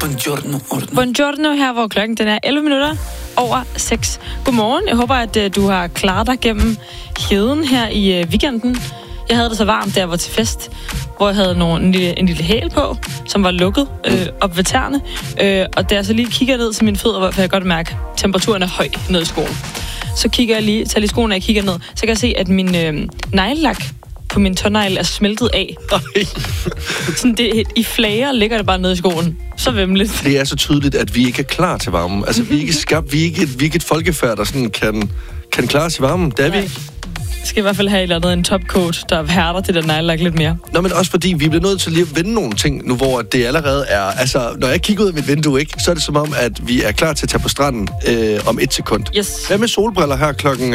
Buongiorno her, hvor klokken den er 11 minutter over 6. Godmorgen. Jeg håber, at du har klaret dig gennem heden her i weekenden. Jeg havde det så varmt, da jeg var til fest, hvor jeg havde en lille hæl på, som var lukket op ved tæerne. Og da jeg så lige kigger ned til mine fødder, kan jeg godt mærke, at temperaturen er høj ned i skoen. Så tager lige skoene og kigger ned, så kan jeg se, at min neglelak på min tånegl er smeltet af. Sådan i flager ligger det bare nede i skoen. Så vemmeligt. Det er så tydeligt, at vi ikke er klar til varmen. Altså, vi er ikke skabt, vi er ikke et folkefærd, der sådan kan klare sig varmen. Det er vi ikke. Jeg skal i hvert fald have et eller andet, en topcoat, der hærder til den neglelak lidt mere. Nå, men også fordi vi bliver nødt til lige at vende nogle ting nu, hvor det allerede er... Altså, når jeg kigger ud af mit vindue, ikke, så er det som om, at vi er klar til at tage på stranden om 1 sekund. Yes. Hvad med solbriller her klokken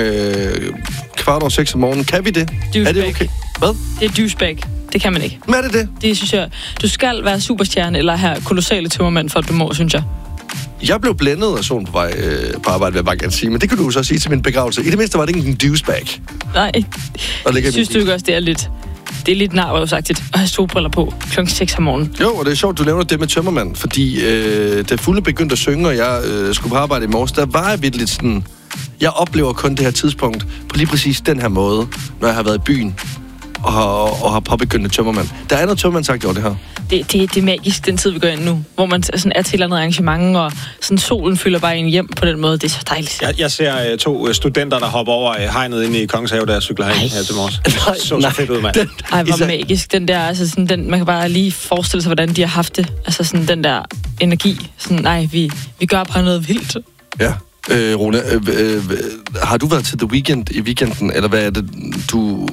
5:15 om morgenen? Kan vi det? Douchebag. Er det okay? Hvad? Det er douchebag. Det kan man ikke. Hvad er det? Det synes jeg... Du skal være superstjerne eller have kolossale tømmermand, for at du må, synes jeg. Jeg blev blændet af solen på vej på arbejde, vil jeg bare gerne sige. Men det kan du jo så sige til min begravelse. I det mindste var det ikke en douchebag. Nej. Synes du ikke også, det er lidt narvsagtigt at have solbriller på klokken 6 om morgenen? Jo, og det er sjovt, du nævner det med tømmermand. Fordi da Fulde begyndte at synge, og jeg skulle på arbejde i morges, der var jeg lidt sådan... Jeg oplever kun det her tidspunkt på lige præcis den her måde, når jeg har været i byen og har påbegyndt et tømmermand. Der er noget tømmermandsagt over det her. Det er magisk, den tid, vi går ind nu, hvor man sådan er til et eller andet arrangement, og sådan solen fylder bare en hjem på den måde. Det er så dejligt. Jeg ser 2 studenter, der hopper over hegnet inde i Kongens Have, der cykler herind her til morges. Så fedt ud, mand. Ej, hvor magisk. Den der, altså sådan, man kan bare lige forestille sig, hvordan de har haft det. Altså sådan den der energi. Sådan, nej, vi gør bare noget vildt. Ja. Rune, har du været til The Weeknd i weekenden, eller hvad er det, du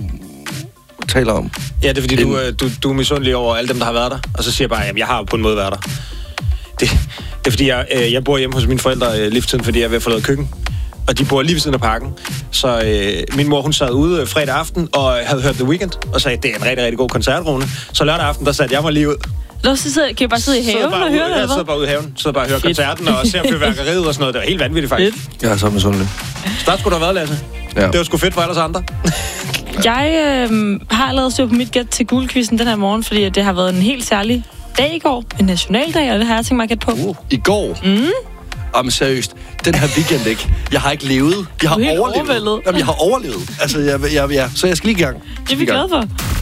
taler om? Ja, det er fordi, du er misundelig over alle dem, der har været der. Og så siger jeg bare, at jeg har på en måde været der. Det er fordi, jeg bor hjemme hos mine forældre lige for tiden, fordi jeg er ved at få lavet køkken. Og de bor lige ved siden af parken. Så min mor, hun sad ude fredag aften og havde hørt The Weeknd, og sagde, det er en rigtig, rigtig god koncert, Rune. Så lørdag aften, der satte jeg mig lige ud. Så kan jeg bare sidde i haven og høre det, Jeg sidder bare ude i haven, sidder bare og hører koncerten og ser fyrværkeriet og sådan noget. Det var helt vanvittigt, faktisk. Jeg er så misundelig. Start skulle der have været, Lasse. Ja. Det var sgu fedt for alle os andre. Jeg har allerede styr på mit gæt til guldquizzen den her morgen, fordi det har været en helt særlig dag i går. En nationaldag, og det har jeg tænkt mig at gætte på. I går? Men seriøst, den her weekend ikke. Jeg har ikke levet. Jeg har overlevet. Jamen, jeg har overlevet. Altså, så jeg skal lige i gang. Det er vi glade for.